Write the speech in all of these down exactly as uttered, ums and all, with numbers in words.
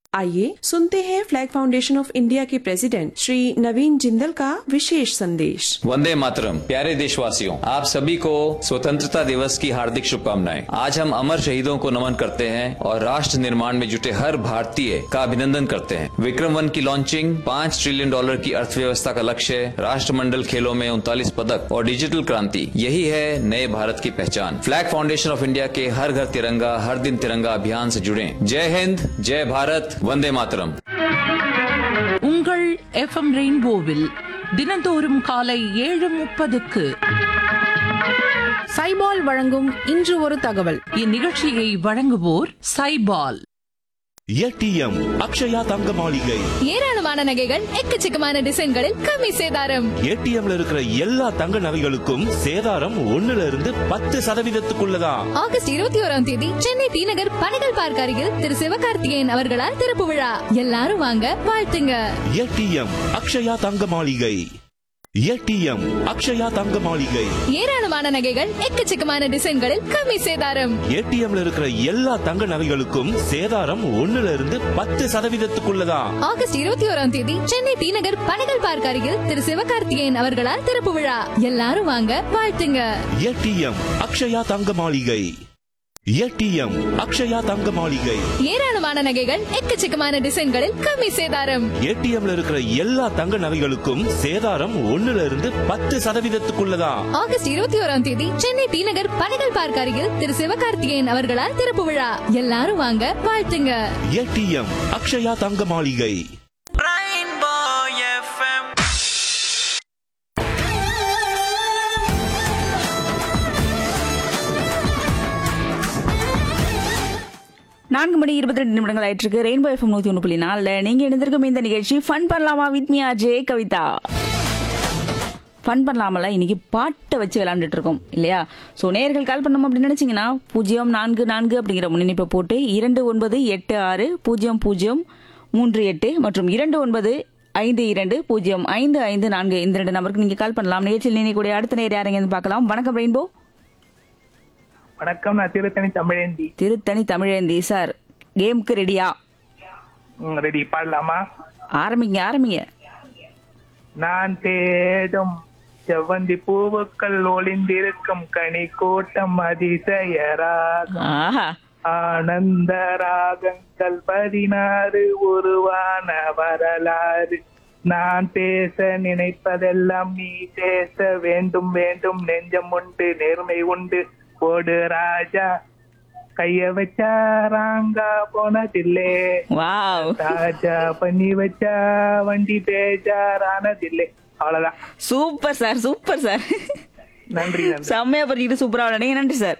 आइए सुनते हैं फ्लैग फाउंडेशन ऑफ इंडिया के प्रेसिडेंट श्री नवीन जिंदल का विशेष संदेश। वंदे मातरम। प्यारे देशवासियों, आप सभी को स्वतंत्रता दिवस की हार्दिक शुभकामनाएं। आज हम अमर शहीदों को नमन करते हैं और राष्ट्र निर्माण में जुटे हर भारतीय का अभिनंदन करते हैं। विक्रम वन की लॉन्चिंग, पाँच ट्रिलियन डॉलर की अर्थव्यवस्था का लक्ष्य, राष्ट्रमंडल खेलों में उनतालीस पदक और डिजिटल क्रांति, यही है नए भारत की पहचान। फ्लैग फाउंडेशन ऑफ इंडिया के हर घर तिरंगा हर दिन तिरंगा अभियान से जुड़े। जय हिंद, जय भारत, वंदे मातरम। உங்கள் எஃப்எம் ரெயின்போவில் தினந்தோறும் காலை ஏழு முப்பதுக்கு சைபால் வழங்கும் இன்று ஒரு தகவல். இந்நிகழ்ச்சியை வழங்குவோர் சைபால். ஏடிஎம் அக்ஷயா தங்க மாளிகை. ஏராளமான நகைகள் எக்கச்சக்கமான டிசைன்களில் கம்மி சேதாரம். ஏடிஎம்ல இருக்கிற எல்லா தங்க நகைகளுக்கும் சேதாரம் ஒண்ணுல இருந்து பத்து சதவீதத்துக்குள்ளதான். ஆகஸ்ட் இருபத்தி ஓராம் தேதி சென்னை டி நகர் பனகல் பார்க் அருகில் திரு சிவகார்த்திகேயன் அவர்களால் திறப்பு விழா. எல்லாரும் வாங்க, வாழ்த்துங்க. ஏடிஎம் அக்ஷயா தங்க மாளிகை. ஏடிஎம் அக்ஷயா தங்க மாளிகை. ஏராளமான நகைகள் எக்கச்சக்கமான டிசைன்களில் கம்மி சேதாரம். ஏடிஎம்ல இருக்கிற எல்லா தங்க நகைகளுக்கும் சேதாரம் ஒண்ணுல இருந்து பத்து சதவீதத்துக்குள்ளதான். ஆகஸ்ட் இருபத்தி ஓராம் தேதி சென்னை டி நகர் பனகல் பார்க் அருகில் திரு சிவகார்த்திகேயன் அவர்களால் திறப்பு விழா. எல்லாரும் வாங்க, வாழ்த்துங்க. ஏடிஎம் அக்ஷயா தங்க மாளிகை. ஏடிஎம் அக்ஷயா தங்க மாளிகை. ஏராளமான நகைகள் எக்கச்சக்கமான டிசைன்களில் கம்மி சேதாரம். ஏடிஎம்ல இருக்கிற எல்லா தங்க நகைகளுக்கும் சேதாரம் ஒண்ணுல இருந்து பத்து சதவீதத்துக்குள்ளதான். ஆகஸ்ட் இருபத்தி ஓராம் தேதி சென்னை டி நகர் பனகல் பார்க் அருகில் திரு சிவகார்த்திகேயன் அவர்களால் திறப்பு விழா. எல்லாரும் வாங்க, வாழ்த்துங்க. ஏடிஎம் அக்ஷயா தங்க மாளிகை. நான்கு மணி இருபத்தி ரெண்டு நிமிடங்கள் ஆயிட்டு இருக்கு. ரெயின்போ எஃப்எம் நூத்தி ஒன்று புள்ளி நாலுல நீங்க எழுந்திருக்கும் இந்த நிகழ்ச்சி ஃபன் பண்ணலாமா with me RJ Kavitha. Fun பண்ணலாமல இன்னைக்கு பாட்டை வச்சு விளையாண்டுட்டு இருக்கோம் இல்லையா? ஸோ நேர்கள் கால் பண்ணோம் அப்படின்னு நினைச்சீங்கன்னா பூஜ்ஜியம் நான்கு நான்கு அப்படிங்கிற முன்னிணைப்பை போட்டு இரண்டு ஒன்பது எட்டு ஆறு பூஜ்ஜியம் பூஜ்ஜியம் மூன்று எட்டு மற்றும் இரண்டு ஒன்பது ஐந்து இரண்டு பூஜ்ஜியம் ஐந்து ஐந்து நான்கு இந்த ரெண்டு நம்பருக்கு நீங்க கால் பண்ணலாம். நிகழ்ச்சியில் நினைக்கூடிய அடுத்த நேரம் யாரைங்க பார்க்கலாம். வணக்கம் ரெயின்போ. வணக்கம், நான் திருத்தணி தமிழேந்தி. திருத்தணி தமிழேந்தி சார், கேமுக்கு ரெடியா? ரெடி, பாடலாமா? ஆரம்பிங்க ஆரம்பிங்க. நான் தேடும் செவ்வந்தி பூவுக்கள் ஒளிந்திருக்கும் கனி கூட்டம் அதிசயராகம், ஆனந்த ராகங்கள் பதினாறு உருவான வரலாறு. நான் பேச நினைப்பதெல்லாம் நீ பேச வேண்டும் வேண்டும், நெஞ்சம் உண்டு நேர்மை உண்டு, போடு ராஜா கைய வச்சா ராங்கா போனதில்லே, ராஜா பண்ணி வச்சா வண்டி பேஜாரானதில்லை. அவ்வளவுதான். Super sir, super sir. நன்றி. செம்மையா பண்ணிட்டு சூப்பரா விளையாடுங்க. நன்றி சார்.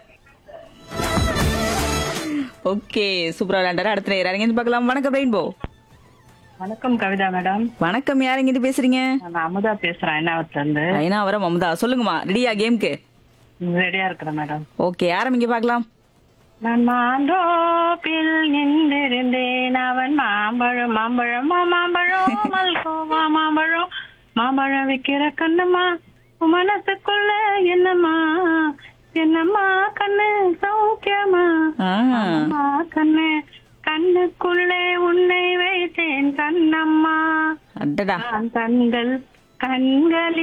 ஓகே, சூப்பரா விளையாண்டாரு. அடுத்த நேரம் யாருங்க பார்க்கலாம். வணக்கம் ரெயின்போ. வணக்கம் கவிதா மேடம். வணக்கம், யாருங்க பேசுறீங்க? நான் அமுதா பேசுறேன், ஐநாவரத்துல இருந்து. ஐநாவரம் அமுதா, சொல்லுங்கம்மா. ரெடியா கேமுக்கு? ரெடியா இருக்கிறேன் மேடம். ஓகே, ஆரம்பிங்க பார்க்கலாம். நான் மாந்தோப்பில் நின்றிருந்தேன், அவன் மாம்பழம் மாம்பழம் மாம்பழம் மல்கோவா மாம்பழம் மாம்பழம் விக்கிற கண்ணம்மா, மனசுக்குள்ள என்னம்மா என்னம்மா கண்ணு சௌக்கியமா கண்ணு, கண்ணுக்குள்ளே உன்னை வைத்தேன் கண்ணம்மா, கண்கள் கண்களில்